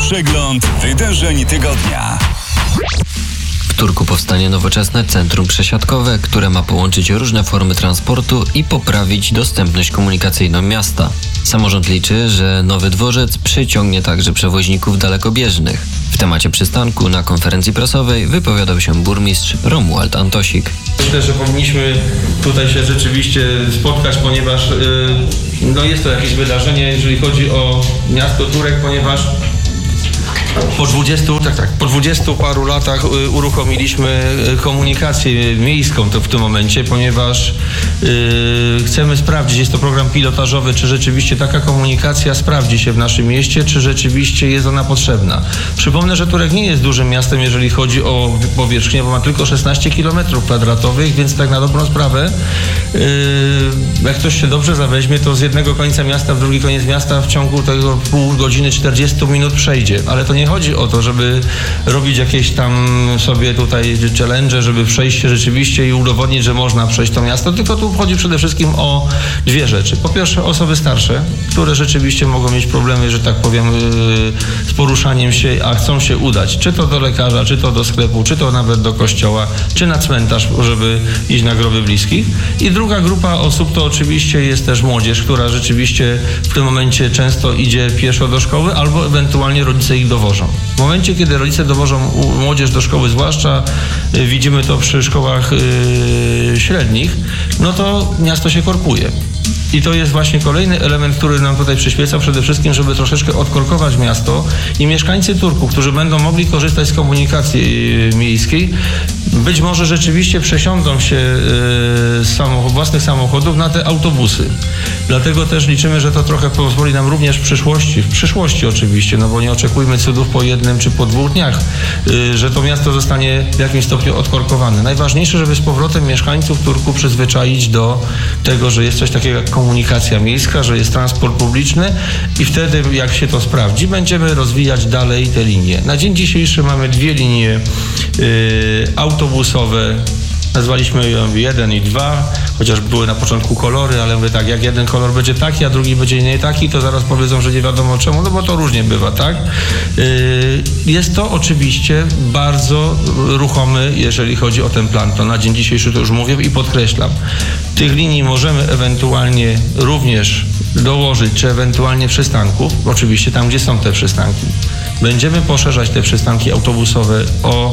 Przegląd wydarzeń tygodnia. W Turku powstanie nowoczesne centrum przesiadkowe, które ma połączyć różne formy transportu i poprawić dostępność komunikacyjną miasta. Samorząd liczy, że nowy dworzec przyciągnie także przewoźników dalekobieżnych. W temacie przystanku na konferencji prasowej wypowiadał się burmistrz Romuald Antosik. Myślę, że powinniśmy tutaj się rzeczywiście spotkać, ponieważ jest to jakieś wydarzenie, jeżeli chodzi o miasto Turek, ponieważ po 20 paru latach uruchomiliśmy komunikację miejską w tym momencie, ponieważ chcemy sprawdzić, jest to program pilotażowy, czy rzeczywiście taka komunikacja sprawdzi się w naszym mieście, czy rzeczywiście jest ona potrzebna. Przypomnę, że Turek nie jest dużym miastem, jeżeli chodzi o powierzchnię, bo ma tylko 16 km², więc tak na dobrą sprawę, jak ktoś się dobrze zaweźmie, to z jednego końca miasta w drugi koniec miasta w ciągu tego pół godziny, 40 minut przejdzie, ale to nie chodzi o to, żeby robić jakieś tam sobie tutaj challenge, żeby przejść się rzeczywiście i udowodnić, że można przejść to miasto, tylko tu chodzi przede wszystkim o dwie rzeczy. Po pierwsze osoby starsze, które rzeczywiście mogą mieć problemy, że tak powiem, z poruszaniem się, a chcą się udać, czy to do lekarza, czy to do sklepu, czy to nawet do kościoła, czy na cmentarz, żeby iść na groby bliskich. I druga grupa osób to oczywiście jest też młodzież, która rzeczywiście w tym momencie często idzie pieszo do szkoły, albo ewentualnie rodzice ich dowożą. W momencie, kiedy rodzice dowożą młodzież do szkoły, zwłaszcza widzimy to przy szkołach średnich, no to miasto się korpuje. I to jest właśnie kolejny element, który nam tutaj przyświeca, przede wszystkim, żeby troszeczkę odkorkować miasto i mieszkańcy Turku, którzy będą mogli korzystać z komunikacji miejskiej, być może rzeczywiście przesiądą się z własnych samochodów na te autobusy. Dlatego też liczymy, że to trochę pozwoli nam również w przyszłości oczywiście, no bo nie oczekujmy cudów po jednym czy po 2 dniach, że to miasto zostanie w jakimś stopniu odkorkowane. Najważniejsze, żeby z powrotem mieszkańców Turku przyzwyczaić do tego, że jest coś takiego jak komunikacja miejska, że jest transport publiczny i wtedy, jak się to sprawdzi, będziemy rozwijać dalej te linie. Na dzień dzisiejszy mamy 2 linie autobusowe. Nazwaliśmy ją 1 i 2, chociaż były na początku kolory, ale mówię tak, jak jeden kolor będzie taki, a drugi będzie nie taki, to zaraz powiedzą, że nie wiadomo czemu, no bo to różnie bywa, tak? Jest to oczywiście bardzo ruchomy, jeżeli chodzi o ten plan. To na dzień dzisiejszy to już mówię i podkreślam. Tych linii możemy ewentualnie również dołożyć, czy ewentualnie przystanków, oczywiście tam, gdzie są te przystanki. Będziemy poszerzać te przystanki autobusowe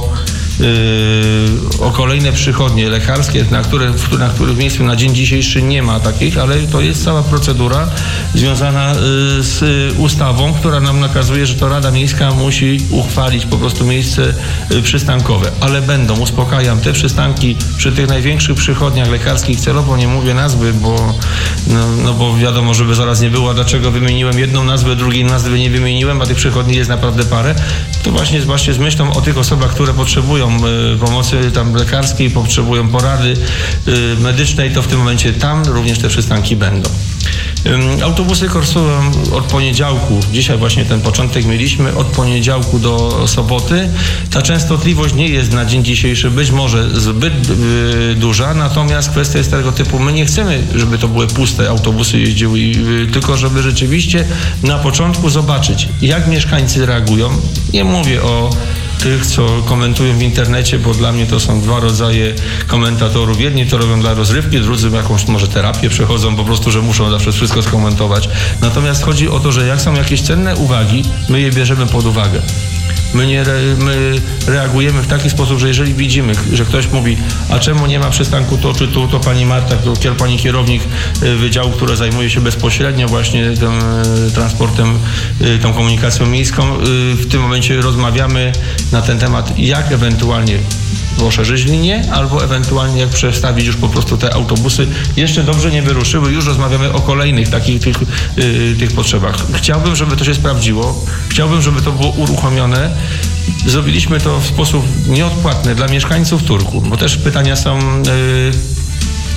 o kolejne przychodnie lekarskie, na których miejscu na dzień dzisiejszy nie ma takich, ale to jest cała procedura związana z ustawą, która nam nakazuje, że to Rada Miejska musi uchwalić po prostu miejsce przystankowe. Ale będą, uspokajam, te przystanki przy tych największych przychodniach lekarskich, celowo nie mówię nazwy, bo wiadomo, żeby zaraz nie było, dlaczego wymieniłem jedną nazwę, drugiej nazwy nie wymieniłem, a tych przychodni jest naprawdę parę. To właśnie z myślą o tych osobach, które potrzebują pomocy tam lekarskiej, potrzebują porady medycznej, to w tym momencie tam również te przystanki będą. Autobusy kursują od poniedziałku, dzisiaj właśnie ten początek mieliśmy, od poniedziałku do soboty. Ta częstotliwość nie jest na dzień dzisiejszy być może zbyt duża, natomiast kwestia jest tego typu, my nie chcemy, żeby to były puste autobusy jeździły, tylko żeby rzeczywiście na początku zobaczyć, jak mieszkańcy reagują. Nie mówię o tych, co komentują w internecie, bo dla mnie to są 2 rodzaje komentatorów. Jedni to robią dla rozrywki, drudzy jakąś może terapię przechodzą, po prostu, że muszą zawsze wszystko skomentować. Natomiast chodzi o to, że jak są jakieś cenne uwagi, my je bierzemy pod uwagę. My reagujemy w taki sposób, że jeżeli widzimy, że ktoś mówi, a czemu nie ma przystanku to czy tu, to pani Marta, pani kierownik wydziału, która zajmuje się bezpośrednio właśnie tym transportem, tą komunikacją miejską, w tym momencie rozmawiamy na ten temat, jak ewentualnie poszerzyć linię, albo ewentualnie jak przestawić już po prostu te autobusy. Jeszcze dobrze nie wyruszyły, już rozmawiamy o kolejnych takich tych potrzebach. Chciałbym, żeby to się sprawdziło, chciałbym, żeby to było uruchomione. Zrobiliśmy to w sposób nieodpłatny dla mieszkańców Turku, bo też pytania są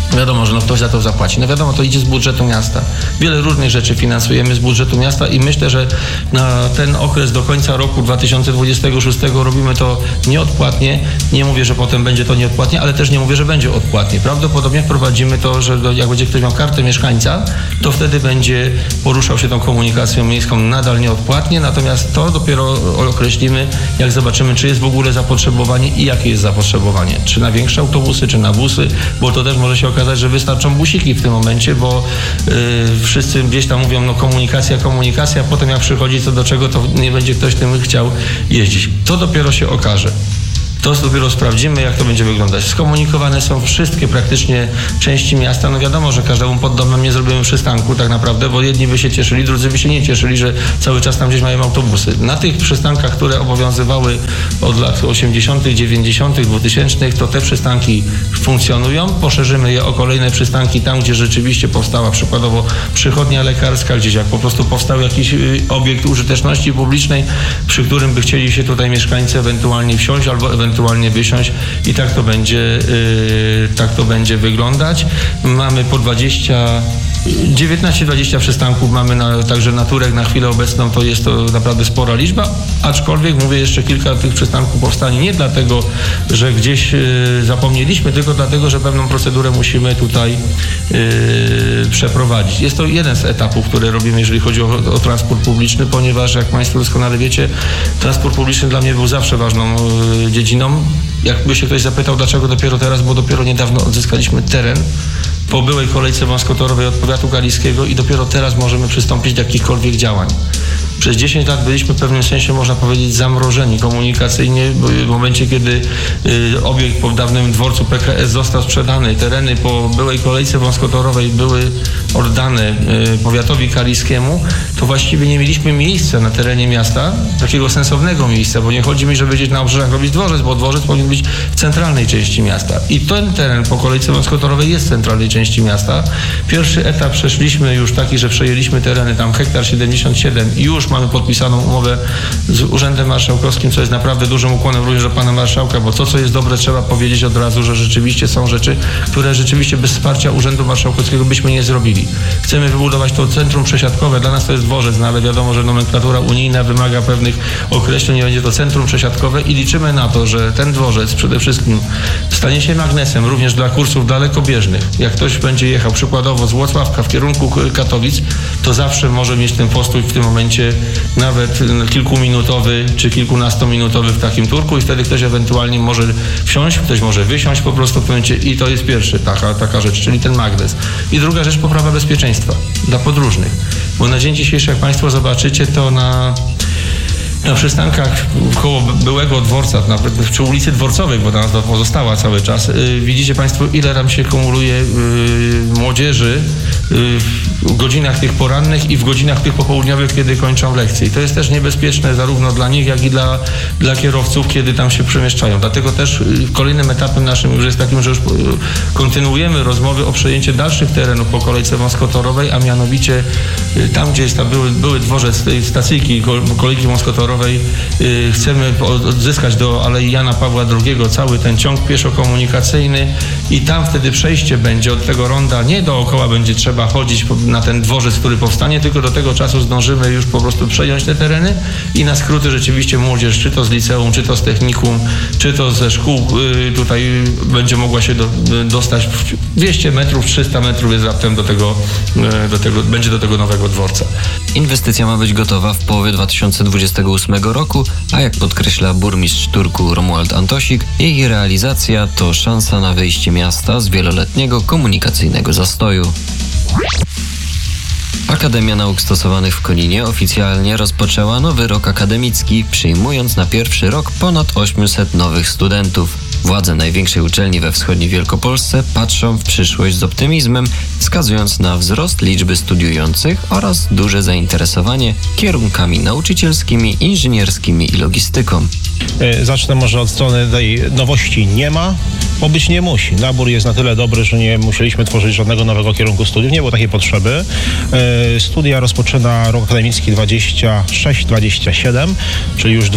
Wiadomo, że ktoś za to zapłaci. Wiadomo, to idzie z budżetu miasta. Wiele różnych rzeczy finansujemy z budżetu miasta i myślę, że na ten okres do końca roku 2026 robimy to nieodpłatnie. Nie mówię, że potem będzie to nieodpłatnie, ale też nie mówię, że będzie odpłatnie. Prawdopodobnie wprowadzimy to, że jak będzie ktoś miał kartę mieszkańca, to wtedy będzie poruszał się tą komunikacją miejską nadal nieodpłatnie, natomiast to dopiero określimy, jak zobaczymy, czy jest w ogóle zapotrzebowanie i jakie jest zapotrzebowanie. Czy na większe autobusy, czy na busy, bo to też może się okazać, że wystarczą busiki w tym momencie, bo wszyscy gdzieś tam mówią, komunikacja, potem jak przychodzi co do czego, to nie będzie ktoś tym chciał jeździć. To dopiero się okaże. To dopiero sprawdzimy, jak to będzie wyglądać. Skomunikowane są wszystkie praktycznie części miasta. Wiadomo, że każdemu pod domem nie zrobimy przystanku tak naprawdę, bo jedni by się cieszyli, drudzy by się nie cieszyli, że cały czas tam gdzieś mają autobusy. Na tych przystankach, które obowiązywały od lat 80., 90., 2000, to te przystanki funkcjonują. Poszerzymy je o kolejne przystanki tam, gdzie rzeczywiście powstała przykładowo przychodnia lekarska, gdzieś jak po prostu powstał jakiś obiekt użyteczności publicznej, przy którym by chcieli się tutaj mieszkańcy ewentualnie wsiąść albo ewentualnie wysiąść i tak to będzie wyglądać. Mamy po 19-20 przystanków mamy także na Turek na chwilę obecną, to jest to naprawdę spora liczba, aczkolwiek mówię, jeszcze kilka tych przystanków powstanie nie dlatego, że gdzieś zapomnieliśmy, tylko dlatego, że pewną procedurę musimy tutaj przeprowadzić. Jest to jeden z etapów, które robimy, jeżeli chodzi o transport publiczny, ponieważ jak Państwo doskonale wiecie, transport publiczny dla mnie był zawsze ważną dziedziną. Jakby się ktoś zapytał, dlaczego dopiero teraz, bo dopiero niedawno odzyskaliśmy teren po byłej kolejce wąskotorowej od powiatu kaliskiego i dopiero teraz możemy przystąpić do jakichkolwiek działań. Przez 10 lat byliśmy w pewnym sensie, można powiedzieć, zamrożeni komunikacyjnie. W momencie, kiedy obiekt po dawnym dworcu PKS został sprzedany, tereny po byłej kolejce wąskotorowej były oddane powiatowi kaliskiemu, to właściwie nie mieliśmy miejsca na terenie miasta, takiego sensownego miejsca, bo nie chodzi mi, żeby gdzieś na obrzeżach robić dworzec, bo dworzec powinien być w centralnej części miasta. I ten teren po kolejce wąskotorowej jest w centralnej części miasta. Pierwszy etap przeszliśmy już taki, że przejęliśmy tereny tam 1,77 ha i już mamy podpisaną umowę z Urzędem Marszałkowskim, co jest naprawdę dużym ukłonem również do pana marszałka, bo to, co jest dobre, trzeba powiedzieć od razu, że rzeczywiście są rzeczy, które rzeczywiście bez wsparcia Urzędu Marszałkowskiego byśmy nie zrobili. Chcemy wybudować to centrum przesiadkowe, dla nas to jest dworzec, no ale wiadomo, że nomenklatura unijna wymaga pewnych określeń, nie będzie to centrum przesiadkowe i liczymy na to, że ten dworzec przede wszystkim stanie się magnesem również dla kursów dalekobieżnych. Jak ktoś będzie jechał przykładowo z Włocławka w kierunku Katowic, to zawsze może mieć ten postój w tym momencie nawet kilkuminutowy czy kilkunastominutowy w takim Turku i wtedy ktoś ewentualnie może wsiąść, ktoś może wysiąść po prostu w tym momencie i to jest pierwsza taka rzecz, czyli ten magnes. I druga rzecz, poprawa bezpieczeństwa dla podróżnych, bo na dzień dzisiejszy, jak Państwo zobaczycie, to na przystankach koło byłego dworca, nawet przy ulicy Dworcowej, bo ta nazwa pozostała cały czas, widzicie Państwo, ile tam się kumuluje młodzieży w godzinach tych porannych i w godzinach tych popołudniowych, kiedy kończą lekcje. I to jest też niebezpieczne zarówno dla nich, jak i dla kierowców, kiedy tam się przemieszczają. Dlatego też kolejnym etapem naszym już jest takim, że już kontynuujemy rozmowy o przejęcie dalszych terenów po kolejce wąskotorowej, a mianowicie tam, gdzie jest były dworzec tej stacyjki kolejki wąskotorowej, chcemy odzyskać do Alei Jana Pawła II cały ten ciąg pieszo-komunikacyjny i tam wtedy przejście będzie od tego ronda, nie dookoła będzie trzeba chodzić na ten dworzec, który powstanie, tylko do tego czasu zdążymy już po prostu przejąć te tereny i na skróty rzeczywiście młodzież, czy to z liceum, czy to z technikum, czy to ze szkół tutaj będzie mogła się dostać 200 metrów, 300 metrów jest raptem będzie do tego nowego dworca. Inwestycja ma być gotowa w połowie 2028 roku, a jak podkreśla burmistrz Turku Romuald Antosik, jej realizacja to szansa na wyjście miasta z wieloletniego komunikacyjnego zastoju. Akademia Nauk Stosowanych w Koninie oficjalnie rozpoczęła nowy rok akademicki, przyjmując na pierwszy rok ponad 800 nowych studentów. Władze największej uczelni we wschodniej Wielkopolsce patrzą w przyszłość z optymizmem, wskazując na wzrost liczby studiujących oraz duże zainteresowanie kierunkami nauczycielskimi, inżynierskimi i logistyką. Zacznę może od strony tej nowości nie ma. bo być nie musi. Nabór jest na tyle dobry, że nie musieliśmy tworzyć żadnego nowego kierunku studiów, nie było takiej potrzeby. Studia rozpoczyna rok akademicki 26-27, czyli już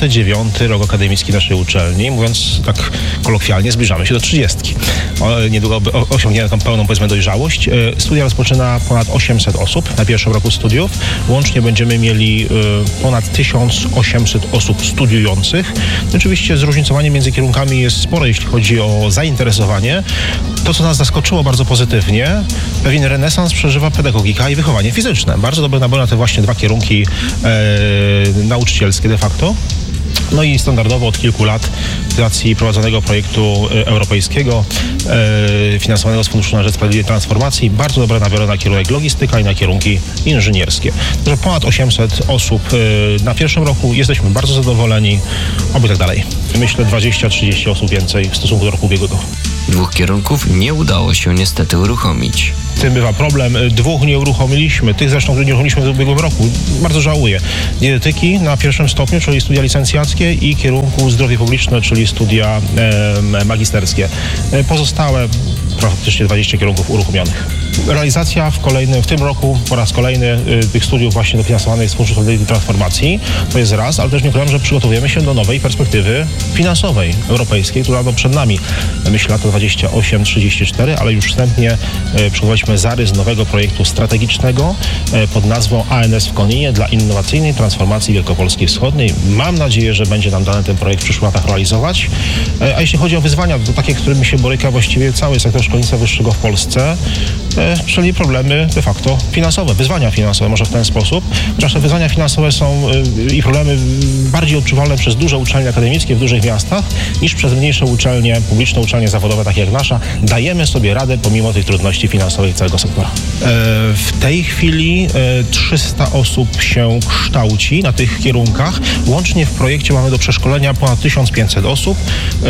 29 rok akademicki naszej uczelni. Mówiąc tak kolokwialnie, zbliżamy się do 30. Niedługo osiągniemy tą pełną, powiedzmy, dojrzałość. Studia rozpoczyna ponad 800 osób na pierwszym roku studiów. Łącznie będziemy mieli ponad 1800 osób studiujących. Oczywiście zróżnicowanie między kierunkami jest spore, jeśli chodzi o zainteresowanie. To, co nas zaskoczyło bardzo pozytywnie, pewien renesans przeżywa pedagogika i wychowanie fizyczne. Bardzo dobry nabór na te właśnie dwa kierunki nauczycielskie de facto. No i standardowo od kilku lat z racji prowadzonego projektu europejskiego finansowanego z Funduszu na rzecz Sprawiedliwej Transformacji bardzo dobre nabory na kierunek logistyka i na kierunki inżynierskie. Także ponad 800 osób na pierwszym roku. Jesteśmy bardzo zadowoleni. Oby tak dalej. Myślę 20-30 osób więcej w stosunku do roku ubiegłego. 2 kierunków nie udało się niestety uruchomić. W tym bywa problem. 2 nie uruchomiliśmy. Tych zresztą, które nie uruchomiliśmy w ubiegłym roku. Bardzo żałuję. Dietetyki na pierwszym stopniu, czyli studia licencjackie i kierunku zdrowie publiczne, czyli studia magisterskie. Pozostałe praktycznie 20 kierunków uruchomionych. Realizacja w tym roku po raz kolejny tych studiów właśnie dofinansowanych z Funduszu Sprawiedliwej Transformacji. To jest raz, ale też nie ukrywam, że przygotowujemy się do nowej perspektywy finansowej europejskiej, która przed nami. Myślę lata 28-34, ale już wstępnie przygotowaliśmy zarys nowego projektu strategicznego pod nazwą ANS w Koninie dla innowacyjnej transformacji Wielkopolski Wschodniej. Mam nadzieję, że będzie nam dane ten projekt w przyszłych latach realizować. A jeśli chodzi o wyzwania, to takie, którymi się boryka właściwie cały sektor szkolnictwa wyższego w Polsce, czyli problemy de facto finansowe, wyzwania finansowe, może w ten sposób. Chociaż te wyzwania finansowe są i problemy bardziej odczuwalne przez duże uczelnie akademickie w dużych miastach niż przez mniejsze uczelnie, publiczne uczelnie zawodowe, takie jak nasza. Dajemy sobie radę pomimo tych trudności finansowych całego sektora. W tej chwili 300 osób się kształci na tych kierunkach. Łącznie w projekcie mamy do przeszkolenia ponad 1500 osób.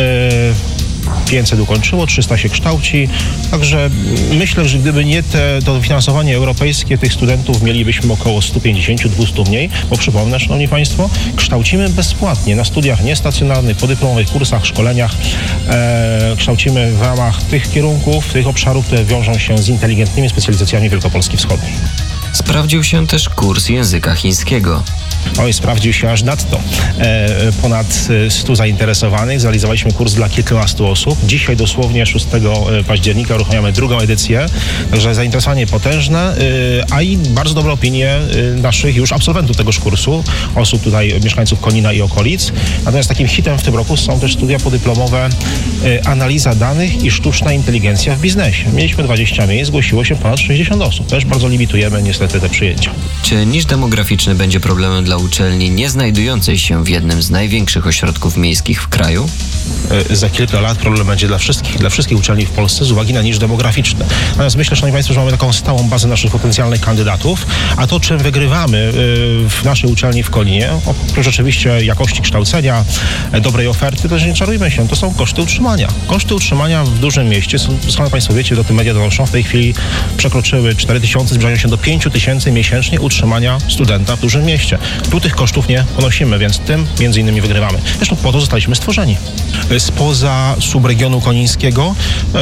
500 ukończyło, 300 się kształci. Także myślę, że gdyby nie to dofinansowanie europejskie tych studentów, mielibyśmy około 150-200 mniej, bo przypomnę, szanowni państwo, kształcimy bezpłatnie na studiach niestacjonarnych, podyplomowych kursach, szkoleniach. Kształcimy w ramach tych kierunków, tych obszarów, które wiążą się z inteligentnymi specjalizacjami Wielkopolski Wschodniej. Sprawdził się też kurs języka chińskiego. Oj, sprawdził się aż nadto. Ponad 100 zainteresowanych. Zrealizowaliśmy kurs dla kilkunastu osób. Dzisiaj dosłownie 6 października uruchamiamy drugą edycję. Także zainteresowanie potężne, a i bardzo dobre opinie naszych już absolwentów tegoż kursu, osób tutaj, mieszkańców Konina i okolic. Natomiast takim hitem w tym roku są też studia podyplomowe analiza danych i sztuczna inteligencja w biznesie. Mieliśmy 20 miejsc, zgłosiło się ponad 60 osób. Też bardzo limitujemy niestety te przyjęcia. Czy niż demograficzny będzie problemem dla uczelni nie znajdującej się w jednym z największych ośrodków miejskich w kraju? Za kilka lat problem będzie dla wszystkich uczelni w Polsce z uwagi na niż demograficzny. Natomiast myślę, szanowni państwo, że mamy taką stałą bazę naszych potencjalnych kandydatów, a to, czym wygrywamy w naszej uczelni w Koninie, oprócz oczywiście jakości kształcenia, dobrej oferty, to nie czarujmy się, to są koszty utrzymania. Koszty utrzymania w dużym mieście, skoro państwo wiecie, do tym media donoszą, w tej chwili przekroczyły 4000, zbliżają się do 5000 miesięcznie utrzymania studenta w dużym mieście. Tu tych kosztów nie ponosimy, więc tym między innymi wygrywamy. Zresztą po to zostaliśmy stworzeni. Spoza subregionu konińskiego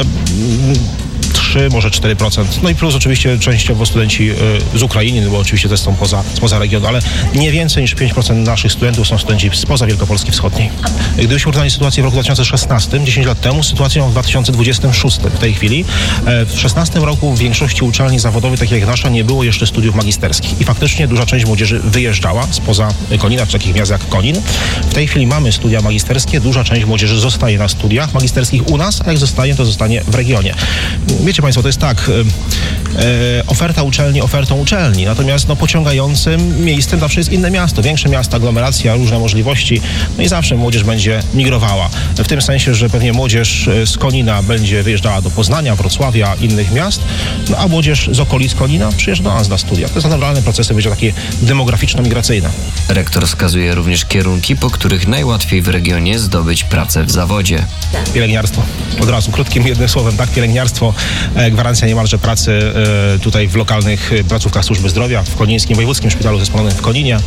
3, może 4%. No i plus oczywiście częściowo studenci z Ukrainy, no bo oczywiście też są spoza regionu, ale nie więcej niż 5% naszych studentów są studenci spoza Wielkopolski Wschodniej. Gdybyśmy urównali sytuację w roku 2016, 10 lat temu, sytuacją w 2026 w tej chwili. W 2016 roku w większości uczelni zawodowych, takich jak nasza, nie było jeszcze studiów magisterskich. I faktycznie duża część młodzieży wyjeżdżała spoza Konina, czy takich miast jak Konin. W tej chwili mamy studia magisterskie, duża część młodzieży zostaje na studiach magisterskich u nas, a jak zostaje, to zostanie w regionie. Wiecie państwo, to jest tak, oferta uczelni ofertą uczelni, natomiast pociągającym miejscem zawsze jest inne miasto, większe miasto, aglomeracja, różne możliwości, no i zawsze młodzież będzie migrowała. W tym sensie, że pewnie młodzież z Konina będzie wyjeżdżała do Poznania, Wrocławia, innych miast, no a młodzież z okolic Konina przyjeżdża do nas na studia. To są naturalne procesy, będzie takie demograficzno-migracyjne. Rektor wskazuje również kierunki, po których najłatwiej w regionie zdobyć pracę w zawodzie. Pielęgniarstwo. Od razu, krótkim jednym słowem, tak, pielęgniarstwo, gwarancja niemalże pracy tutaj w lokalnych placówkach służby zdrowia, w Konińskim Wojewódzkim Szpitalu Zespolonym w Koninie.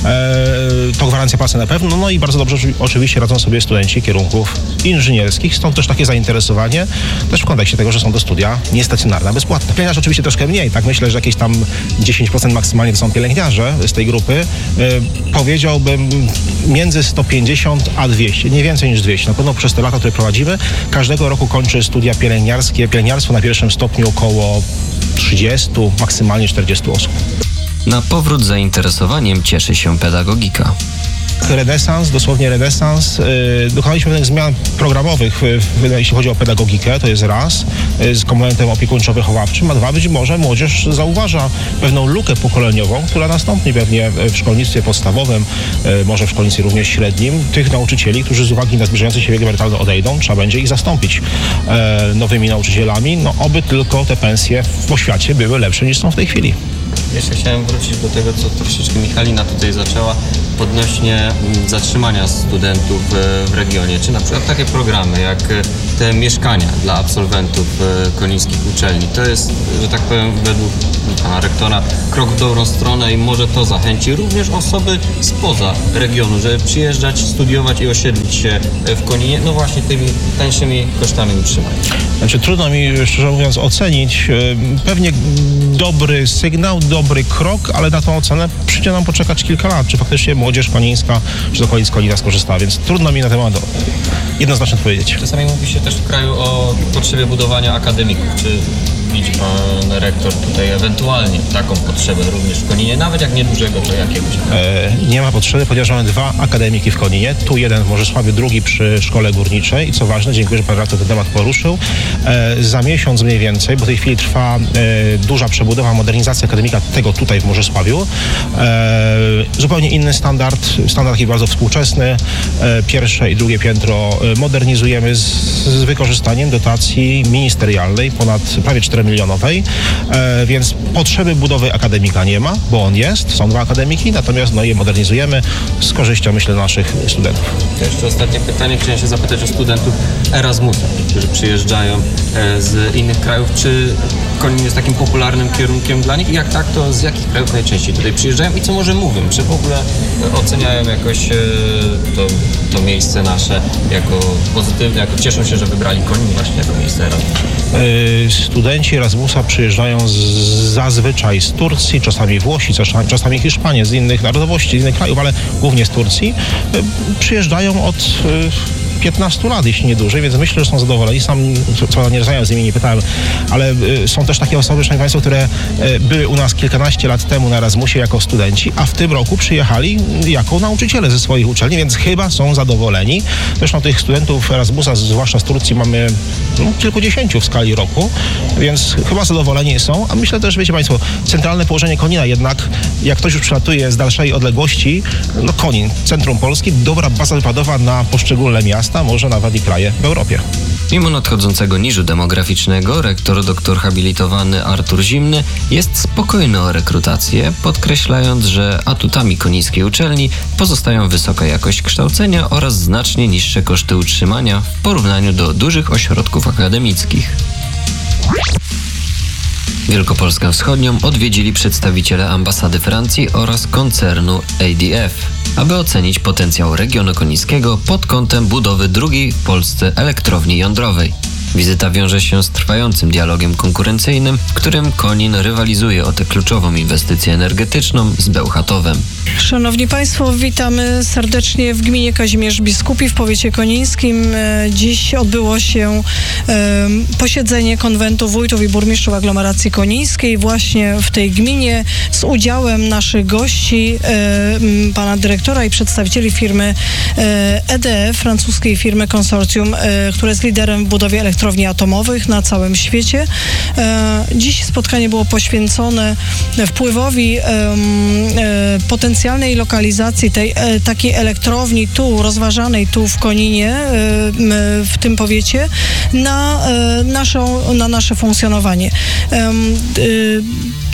To gwarancja pracy na pewno, no i bardzo dobrze oczywiście radzą sobie studenci kierunków inżynierskich, stąd też takie zainteresowanie, też w kontekście tego, że są to studia niestacjonarne, bezpłatne. Pielęgniarze oczywiście troszkę mniej, tak myślę, że jakieś tam 10% maksymalnie to są pielęgniarze z tej grupy. Powiedziałbym między 150 a 200, nie więcej niż 200. Na pewno przez te lata, które prowadzimy, każdego roku kończy studia pielęgniarskie, pielęgniarstwo na pierwszym stopniu około 30, maksymalnie 40 osób. Na powrót zainteresowaniem cieszy się pedagogika. Renesans, dosłownie renesans. Dokonaliśmy pewnych zmian programowych, jeśli chodzi o pedagogikę, to jest raz, z komponentem opiekuńczo-wychowawczym, a dwa, być może młodzież zauważa pewną lukę pokoleniową, która nastąpi pewnie w szkolnictwie podstawowym, może w szkolnictwie również średnim. Tych nauczycieli, którzy z uwagi na zbliżający się wiek emerytalny odejdą, trzeba będzie ich zastąpić nowymi nauczycielami, no oby tylko te pensje w oświacie były lepsze niż są w tej chwili. Jeszcze chciałem wrócić do tego, co troszeczkę Michalina tutaj zaczęła, odnośnie zatrzymania studentów w regionie. Czy na przykład takie programy jak te mieszkania dla absolwentów konińskich uczelni. To jest, że tak powiem, według pana rektora krok w dobrą stronę i może to zachęci również osoby spoza regionu, żeby przyjeżdżać, studiować i osiedlić się w Koninie, no właśnie tymi tańszymi kosztami utrzymania. Znaczy trudno mi, szczerze mówiąc, ocenić. Pewnie dobry sygnał, dobry krok, ale na tą ocenę przyjdzie nam poczekać kilka lat, czy faktycznie młodzież konińska, czy z okolic Konina skorzysta, więc trudno mi na temat jednoznacznie odpowiedzieć. Czasami mówi się też w kraju o potrzebie budowania akademików. Czy widzi pan rektor tutaj ewentualnie taką potrzebę również w Koninie, nawet jak niedużego, to jakiegoś? Nie ma potrzeby, ponieważ mamy 2 akademiki w Koninie. Tu jeden w Morzesławiu, drugi przy Szkole Górniczej. I co ważne, dziękuję, że pan rektor ten temat poruszył. Za miesiąc mniej więcej, bo w tej chwili trwa duża przebudowa, modernizacja akademika tego tutaj w Morzesławiu. Zupełnie inny standard taki bardzo współczesny. Pierwsze i drugie piętro modernizujemy z wykorzystaniem dotacji ministerialnej, ponad prawie 4-milionowej, więc potrzeby budowy akademika nie ma, bo on jest, są 2 akademiki, natomiast je modernizujemy z korzyścią, myślę, naszych studentów. To jeszcze ostatnie pytanie, chciałem się zapytać o studentów Erasmusa, którzy przyjeżdżają z innych krajów. Czy Konin jest takim popularnym kierunkiem dla nich? I jak tak, to z jakich krajów najczęściej tutaj przyjeżdżają i co może mówią? Czy w ogóle oceniają jakoś to miejsce nasze jako pozytywne, jako cieszą się, że wybrali Konin właśnie jako miejsce Erasmusa? Studenci Erasmusa przyjeżdżają zazwyczaj z Turcji, czasami Włosi, czasami Hiszpanie, z innych narodowości, z innych krajów, ale głównie z Turcji. Przyjeżdżają od 15 lat, jeśli nie dłużej, więc myślę, że są zadowoleni. Sam co nie rozmawiałem z nimi, nie pytałem, ale są też takie osoby, szanowni państwo, które były u nas kilkanaście lat temu na Erasmusie jako studenci, a w tym roku przyjechali jako nauczyciele ze swoich uczelni, więc chyba są zadowoleni. Zresztą tych studentów Erasmusa, zwłaszcza z Turcji, mamy kilkudziesięciu w skali roku, więc chyba zadowoleni są, a myślę też, wiecie państwo, centralne położenie Konina jednak, jak ktoś już przylatuje z dalszej odległości, Konin, centrum Polski, dobra baza wypadowa na poszczególne miasta, może nawet i kraje w Europie. Mimo nadchodzącego niżu demograficznego, rektor doktor habilitowany Artur Zimny jest spokojny o rekrutację, podkreślając, że atutami konińskiej uczelni pozostają wysoka jakość kształcenia oraz znacznie niższe koszty utrzymania w porównaniu do dużych ośrodków akademickich. Wielkopolskę Wschodnią odwiedzili przedstawiciele ambasady Francji oraz koncernu ADF, aby ocenić potencjał regionu konińskiego pod kątem budowy drugiej w Polsce elektrowni jądrowej. Wizyta wiąże się z trwającym dialogiem konkurencyjnym, w którym Konin rywalizuje o tę kluczową inwestycję energetyczną z Bełchatowem. Szanowni Państwo, witamy serdecznie w gminie Kazimierz Biskupi w powiecie konińskim. Dziś odbyło się posiedzenie konwentu wójtów i burmistrzów aglomeracji konińskiej właśnie w tej gminie z udziałem naszych gości, pana dyrektora i przedstawicieli firmy EDF, francuskiej firmy konsorcjum, które jest liderem w budowie elektrowni atomowych na całym świecie. Dziś spotkanie było poświęcone wpływowi potencjalnej lokalizacji tej takiej elektrowni tu, rozważanej tu w Koninie, w tym powiecie, na nasze funkcjonowanie.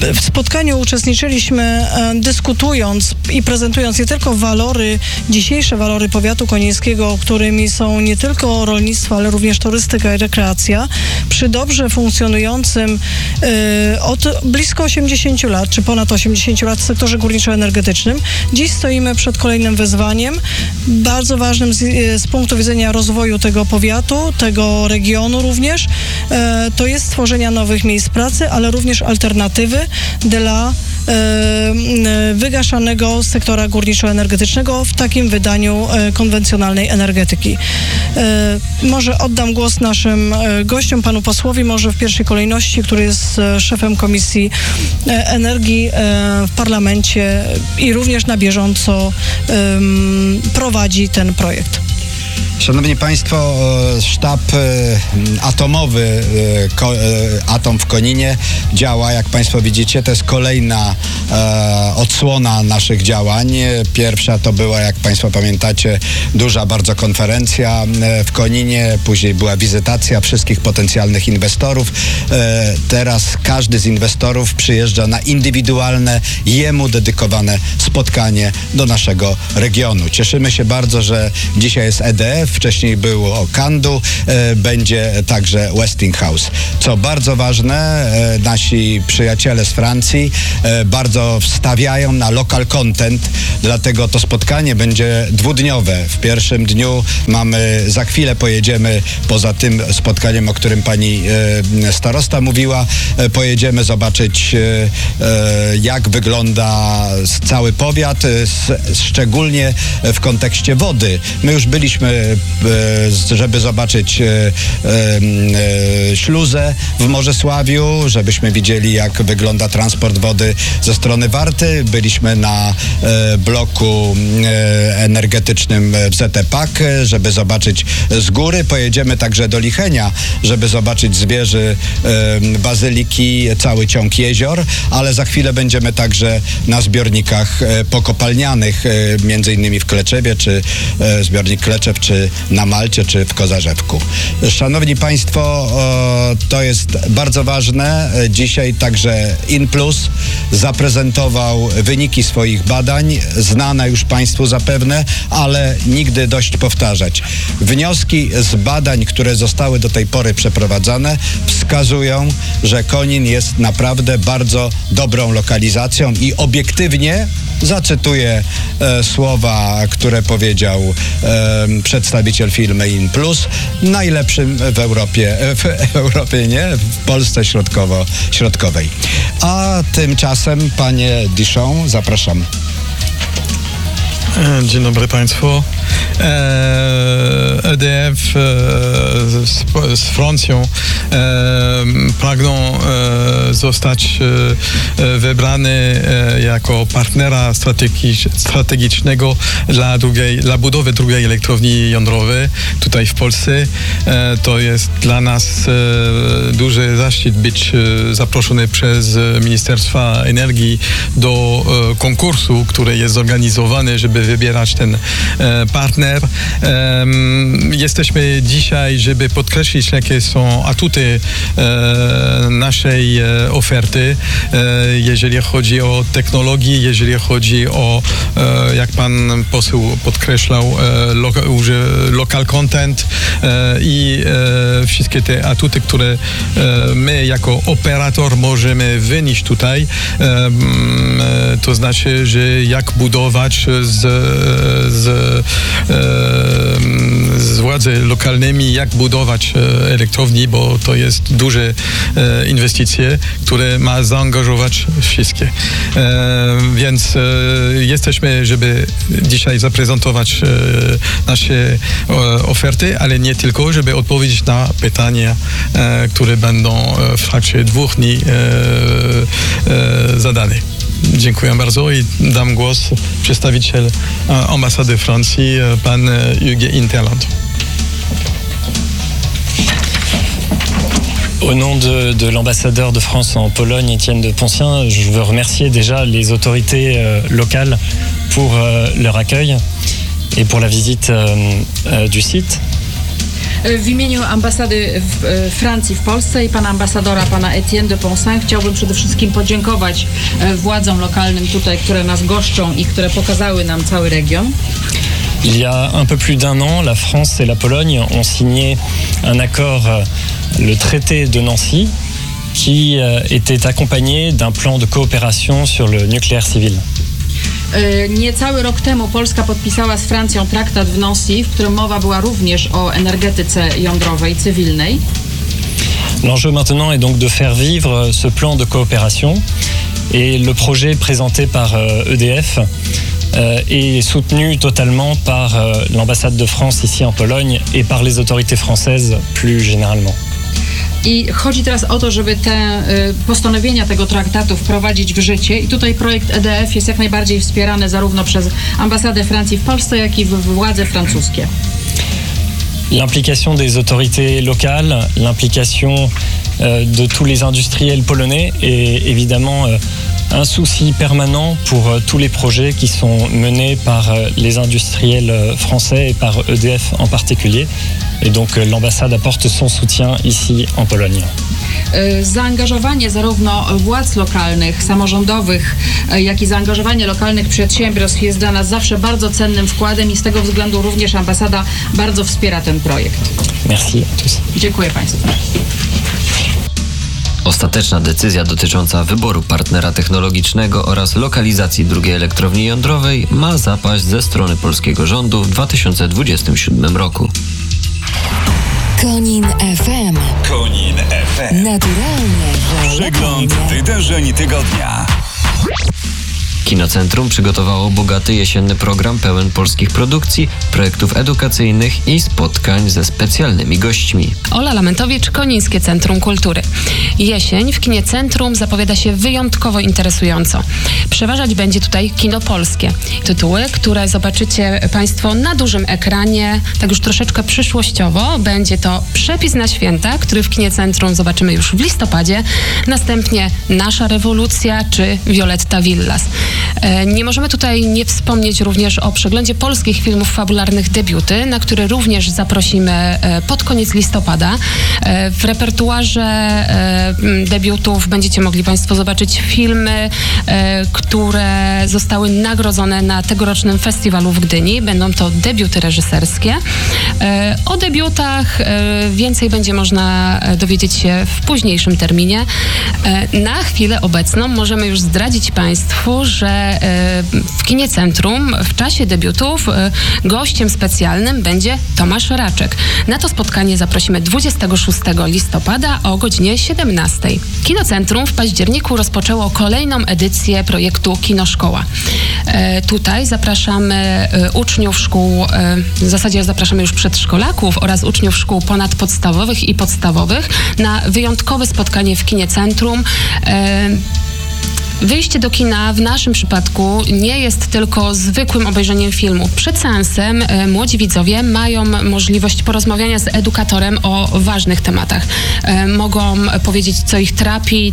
W spotkaniu uczestniczyliśmy dyskutując i prezentując nie tylko dzisiejsze walory powiatu konińskiego, którymi są nie tylko rolnictwo, ale również turystyka i rekreacja. Przy dobrze funkcjonującym od blisko 80 lat, czy ponad 80 lat w sektorze górniczo-energetycznym. Dziś stoimy przed kolejnym wyzwaniem, bardzo ważnym z punktu widzenia rozwoju tego powiatu, tego regionu również. To jest stworzenie nowych miejsc pracy, ale również alternatywy dla wygaszanego sektora górniczo-energetycznego w takim wydaniu konwencjonalnej energetyki. Może oddam głos naszym gościom, panu posłowi, może w pierwszej kolejności, który jest szefem Komisji Energii w parlamencie i również na bieżąco prowadzi ten projekt. Szanowni Państwo, sztab atomowy Atom w Koninie działa, jak Państwo widzicie. To jest kolejna odsłona naszych działań. Pierwsza to była, jak Państwo pamiętacie, duża bardzo konferencja w Koninie. Później była wizytacja wszystkich potencjalnych inwestorów. Teraz każdy z inwestorów przyjeżdża na indywidualne, jemu dedykowane spotkanie do naszego regionu. Cieszymy się bardzo, że dzisiaj jest EDF, wcześniej było Candu, będzie także Westinghouse. Co bardzo ważne, nasi przyjaciele z Francji bardzo wstawiają na local content, dlatego to spotkanie będzie dwudniowe. W pierwszym dniu za chwilę pojedziemy, poza tym spotkaniem, o którym pani starosta mówiła, pojedziemy zobaczyć, jak wygląda cały powiat, szczególnie w kontekście wody. My już byliśmy, żeby zobaczyć śluzę w Morzesławiu, żebyśmy widzieli, jak wygląda transport wody ze strony Warty. Byliśmy na bloku energetycznym w ZEPAK, żeby zobaczyć z góry. Pojedziemy także do Lichenia, żeby zobaczyć z wieży Bazyliki cały ciąg jezior, ale za chwilę będziemy także na zbiornikach pokopalnianych, między innymi w Kleczewie, czy zbiornik Kleczew, czy na Malcie, czy w Kozarzewku. Szanowni Państwo, to jest bardzo ważne. Dzisiaj także InPlus zaprezentował wyniki swoich badań, znane już Państwu zapewne, ale nigdy dość powtarzać. Wnioski z badań, które zostały do tej pory przeprowadzane, wskazują, że Konin jest naprawdę bardzo dobrą lokalizacją i obiektywnie, zacytuję słowa, które powiedział przedstawiciel firmy InPlus, najlepszym w Europie, nie? W Polsce środkowej. A tymczasem, panie Dichon, zapraszam. Dzień dobry Państwu. EDF z Francją pragną zostać wybrany jako partnera strategicznego dla budowy drugiej elektrowni jądrowej tutaj w Polsce. To jest dla nas duży zaszczyt być zaproszony przez Ministerstwo Energii do konkursu, który jest zorganizowany, żeby wybierać ten partner. Jesteśmy dzisiaj, żeby podkreślić, jakie są atuty naszej oferty, jeżeli chodzi o technologię, jeżeli chodzi o, jak pan poseł podkreślał, local content i wszystkie te atuty, które my jako operator możemy wynieść tutaj. To znaczy, że jak budować z władzy lokalnymi, jak budować elektrowni, bo to jest duże inwestycje, które ma zaangażować wszystkie. Więc jesteśmy, żeby dzisiaj zaprezentować nasze oferty, ale nie tylko, żeby odpowiedzieć na pytania, które będą w trakcie 2 dni zadane. Dziękuję bardzo i dam głos przedstawiciel ambasady Francji, pan Hugues Interland. Au nom de l'ambassadeur de France en Pologne, Étienne de Poncien, je veux remercier déjà les autorités locales pour leur accueil et pour la visite du site. W imieniu ambasady Francji w Polsce i pana ambasadora, pana Etienne de Poncin, chciałbym przede wszystkim podziękować władzom lokalnym tutaj, które nas goszczą i które pokazały nam cały region. Il y a un peu plus d'un an, la France et la Pologne ont signé un accord, le traité de Nancy, qui était accompagné d'un plan de coopération sur le nucléaire civil. Niecały rok temu Polska podpisała z Francją traktat w Nancy, w którym mowa była również o energetyce jądrowej cywilnej. L'enjeu maintenant est donc de faire vivre ce plan de coopération et le projet présenté par EDF est soutenu totalement par l'ambassade de France ici en Pologne et par les autorités françaises plus généralement. I chodzi teraz o to, żeby te postanowienia tego traktatu wprowadzić w życie i tutaj projekt EDF jest jak najbardziej wspierany zarówno przez ambasadę Francji w Polsce, jak i władze francuskie. L'implication des autorités locales, l'implication de tous les industriels polonais est évidemment un souci permanent pour tous les projets qui sont menés par les industriels français et par EDF en particulier. Et donc l'ambassade apporte son soutien ici en Pologne. Zaangażowanie zarówno władz lokalnych, samorządowych, jak i zaangażowanie lokalnych przedsiębiorstw jest dla nas zawsze bardzo cennym wkładem i z tego względu również ambasada bardzo wspiera ten projekt. Merci à tous. Dziękuję Państwu. Ostateczna decyzja dotycząca wyboru partnera technologicznego oraz lokalizacji drugiej elektrowni jądrowej ma zapaść ze strony polskiego rządu w 2027 roku. Konin FM. Konin FM. Naturalnie, że Przegląd wydarzeń tygodnia. Kinocentrum przygotowało bogaty jesienny program pełen polskich produkcji, projektów edukacyjnych i spotkań ze specjalnymi gośćmi. Ola Lamentowicz, Konińskie Centrum Kultury. Jesień w Kinie Centrum zapowiada się wyjątkowo interesująco. Przeważać będzie tutaj kino polskie. Tytuły, które zobaczycie Państwo na dużym ekranie, tak już troszeczkę przyszłościowo. Będzie to Przepis na święta, który w Kinie Centrum zobaczymy już w listopadzie. Następnie Nasza rewolucja czy Violetta Villas. Nie możemy tutaj nie wspomnieć również o przeglądzie polskich filmów fabularnych Debiuty, na który również zaprosimy pod koniec listopada. W repertuarze debiutów będziecie mogli Państwo zobaczyć filmy, które zostały nagrodzone na tegorocznym festiwalu w Gdyni. Będą to debiuty reżyserskie. O debiutach więcej będzie można dowiedzieć się w późniejszym terminie. Na chwilę obecną możemy już zdradzić Państwu, że w Kinie Centrum w czasie debiutów gościem specjalnym będzie Tomasz Raczek. Na to spotkanie zaprosimy 26 listopada o godzinie 17. Kino Centrum w październiku rozpoczęło kolejną edycję projektu Kinoszkoła. Tutaj zapraszamy uczniów szkół, w zasadzie zapraszamy już przedszkolaków oraz uczniów szkół ponadpodstawowych i podstawowych na wyjątkowe spotkanie w Kinie Centrum. Wyjście do kina w naszym przypadku nie jest tylko zwykłym obejrzeniem filmu. Przed seansem młodzi widzowie mają możliwość porozmawiania z edukatorem o ważnych tematach. Mogą powiedzieć, co ich trapi,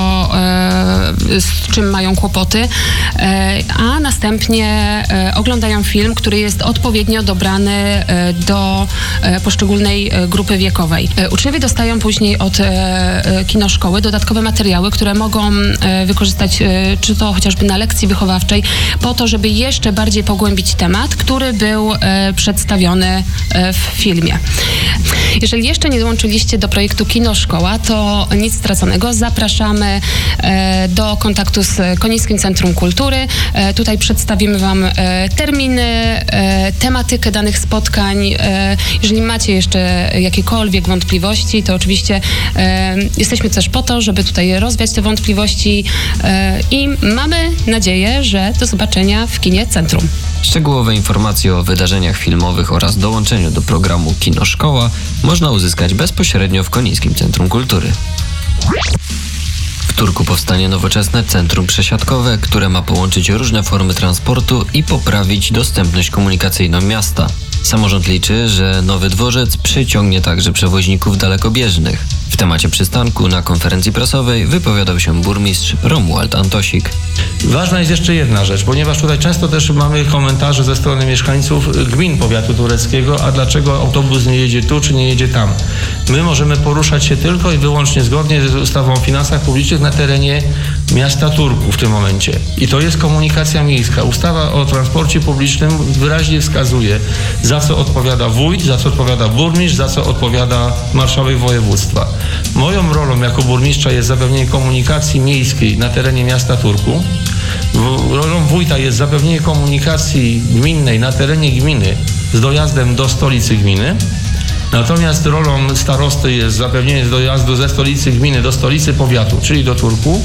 z czym mają kłopoty, a następnie oglądają film, który jest odpowiednio dobrany do poszczególnej grupy wiekowej. Uczniowie dostają później od kinoszkoły dodatkowe materiały, które mogą wykorzystać czy to chociażby na lekcji wychowawczej, po to, żeby jeszcze bardziej pogłębić temat, który był przedstawiony w filmie. Jeżeli jeszcze nie dołączyliście do projektu Kinoszkoła, to nic straconego. Zapraszamy do kontaktu z Konińskim Centrum Kultury. Tutaj przedstawimy Wam terminy, tematykę danych spotkań. Jeżeli macie jeszcze jakiekolwiek wątpliwości, to oczywiście jesteśmy też po to, żeby tutaj rozwiać te wątpliwości i mamy nadzieję, że do zobaczenia w Kinie Centrum. Szczegółowe informacje o wydarzeniach filmowych oraz dołączeniu do programu Kinoszkoła można uzyskać bezpośrednio w Konińskim Centrum Kultury. W Turku powstanie nowoczesne centrum przesiadkowe, które ma połączyć różne formy transportu i poprawić dostępność komunikacyjną miasta. Samorząd liczy, że nowy dworzec przyciągnie także przewoźników dalekobieżnych. W temacie przystanku na konferencji prasowej wypowiadał się burmistrz Romuald Antosik. Ważna jest jeszcze jedna rzecz, ponieważ tutaj często też mamy komentarze ze strony mieszkańców gmin powiatu tureckiego, a dlaczego autobus nie jedzie tu, czy nie jedzie tam. My możemy poruszać się tylko i wyłącznie zgodnie z ustawą o finansach publicznych na terenie miasta Turku w tym momencie. I to jest komunikacja miejska. Ustawa o transporcie publicznym wyraźnie wskazuje, za co odpowiada wójt, za co odpowiada burmistrz, za co odpowiada marszałek województwa. Moją rolą jako burmistrza jest zapewnienie komunikacji miejskiej na terenie miasta Turku. Rolą wójta jest zapewnienie komunikacji gminnej na terenie gminy z dojazdem do stolicy gminy. Natomiast rolą starosty jest zapewnienie dojazdu ze stolicy gminy do stolicy powiatu, czyli do Turku,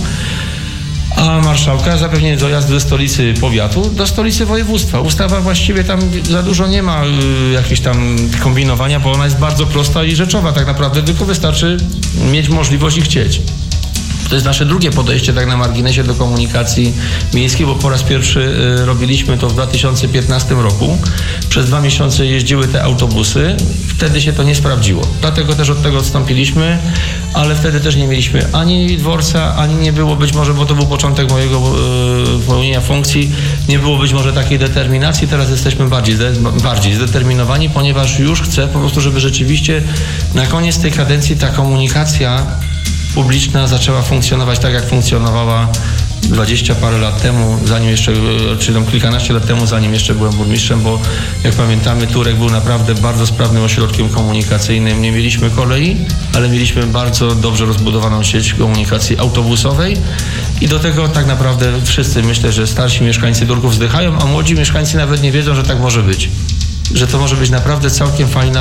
a marszałka zapewnienie dojazdu ze stolicy powiatu do stolicy województwa. Ustawa właściwie tam za dużo nie ma jakiegoś tam kombinowania, bo ona jest bardzo prosta i rzeczowa tak naprawdę, tylko wystarczy mieć możliwość i chcieć. To jest nasze drugie podejście tak na marginesie do komunikacji miejskiej, bo po raz pierwszy robiliśmy to w 2015 roku. Przez 2 miesiące jeździły te autobusy. Wtedy się to nie sprawdziło. Dlatego też od tego odstąpiliśmy, ale wtedy też nie mieliśmy ani dworca, ani nie było być może, bo to był początek mojego pełnienia funkcji, nie było być może takiej determinacji. Teraz jesteśmy bardziej zdeterminowani, ponieważ już chcę po prostu, żeby rzeczywiście na koniec tej kadencji ta komunikacja publiczna zaczęła funkcjonować tak, jak funkcjonowała 20 parę lat temu, zanim jeszcze, czy tam kilkanaście lat temu, zanim jeszcze byłem burmistrzem, bo jak pamiętamy, Turek był naprawdę bardzo sprawnym ośrodkiem komunikacyjnym. Nie mieliśmy kolei, ale mieliśmy bardzo dobrze rozbudowaną sieć komunikacji autobusowej i do tego tak naprawdę wszyscy, myślę, że starsi mieszkańcy Turków wzdychają, a młodzi mieszkańcy nawet nie wiedzą, że tak może być. Że to może być naprawdę całkiem fajna